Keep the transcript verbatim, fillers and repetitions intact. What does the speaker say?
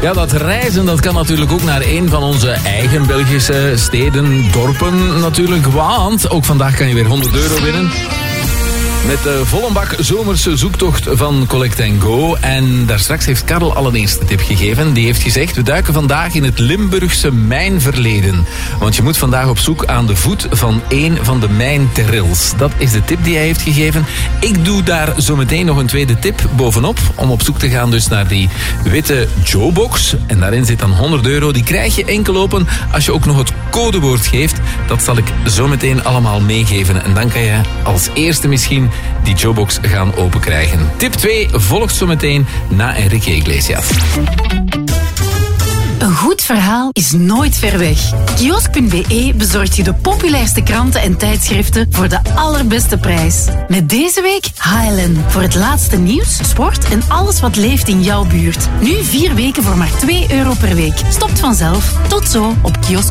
Ja, dat reizen dat kan natuurlijk ook naar een van onze eigen Belgische steden, dorpen natuurlijk. Want ook vandaag kan je weer honderd euro winnen. Met de volle bak zomerse zoektocht van Collect and Go. En daar straks heeft Karel al een eerste tip gegeven. Die heeft gezegd, we duiken vandaag in het Limburgse mijnverleden. Want je moet vandaag op zoek aan de voet van één van de mijnterrils. Dat is de tip die hij heeft gegeven. Ik doe daar zometeen nog een tweede tip bovenop. Om op zoek te gaan dus naar die witte Joe-box. En daarin zit dan honderd euro. Die krijg je enkel open als je ook nog het codewoord geeft. Dat zal ik zometeen allemaal meegeven. En dan kan je als eerste misschien die Joe-box gaan openkrijgen. Tip twee volgt zo meteen na Enrique Iglesias. Een goed verhaal is nooit ver weg. Kiosk punt be bezorgt je de populairste kranten en tijdschriften voor de allerbeste prijs. Met deze week H L N. Voor het laatste nieuws, sport en alles wat leeft in jouw buurt. Nu vier weken voor maar twee euro per week. Stopt vanzelf. Tot zo op kiosk.